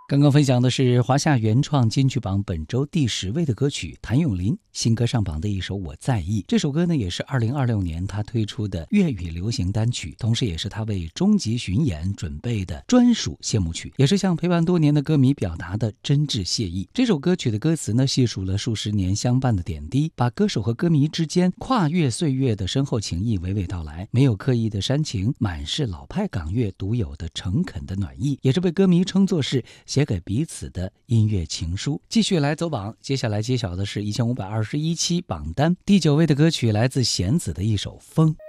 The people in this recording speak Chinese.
刚刚分享的是华夏原创金曲榜本周第10位的歌曲，谭咏麟新歌上榜的一首《我在意》。这首歌呢，也是2026年他推出的粤语流行单曲，同时也是他为终极巡演准备的专属谢幕曲，也是向陪伴多年的歌迷表达的真挚谢意。这首歌曲的歌词呢，细数了数十年相伴的点滴，把歌手和歌迷之间跨越岁月的深厚情谊娓娓道来，没有刻意的煽情，满是老派港乐独有的诚恳的暖意，也是被歌迷称作是写给彼此的音乐情书。继续来走榜，接下来揭晓的是1521期榜单第9位的歌曲，来自弦子的一首《风》。